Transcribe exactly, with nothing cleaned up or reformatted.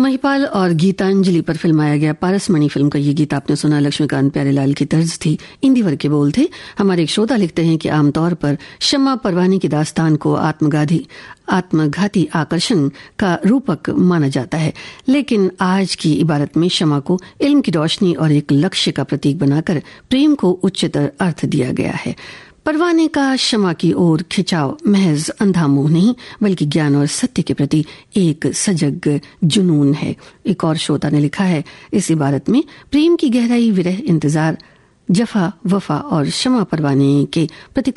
महिपाल और गीतांजलि पर फिल्माया गया पारसमणि फिल्म का ये गीत आपने सुना। लक्ष्मीकांत प्यारेलाल की तर्ज थी, इंदिवर के बोल थे। हमारे एक श्रोता लिखते हैं कि आमतौर पर शम्मा परवानी की दास्तान को आत्मगाधी आत्मघाती आकर्षण का रूपक माना जाता है, लेकिन आज की इबारत में शम्मा को इल्म की रोशनी और एक लक्ष्य का प्रतीक बनाकर प्रेम को उच्चतर अर्थ दिया गया है। परवाने का शम्मा की ओर खिंचाव महज अंधा मोह नहीं, बल्कि ज्ञान और सत्य के प्रति एक सजग जुनून है। एक और श्रोता ने लिखा है, इस इबारत में प्रेम की गहराई, विरह, इंतजार, जफा, वफा और शम्मा परवाने के प्रति